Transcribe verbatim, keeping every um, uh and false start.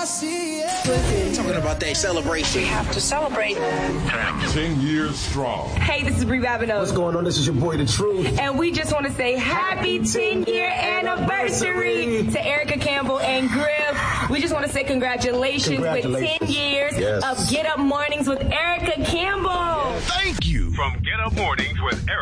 see it. Talking about that celebration. We have to celebrate. Ten years strong. Hey, this is Brie Babineau. What's going on? This is your boy, The Truth. And we just want to say happy ten-year anniversary to Erica Campbell and Griff. We just want to say congratulations, Congratulations. with ten years Yes. of Get Up Mornings with Erica Campbell. Thank you. From Get Up Mornings with Erica.